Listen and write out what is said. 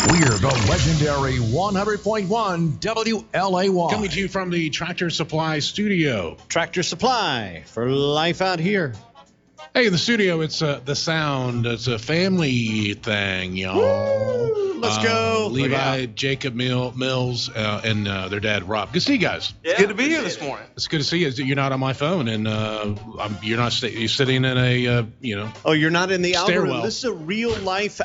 We're the legendary 100.1 WLAY. Coming to you from the Tractor Supply studio. Tractor Supply for life out here. Hey, in the studio, it's the sound. It's a family thing, y'all. Let's go. Levi, Jacob Mills, and their dad, Rob. Good to see you guys. Yeah, it's good to be here this morning. It's good to see you. You're not on my phone, and you're not. You're sitting in a, Oh, you're not in the stairwell. algorithm. This is a real life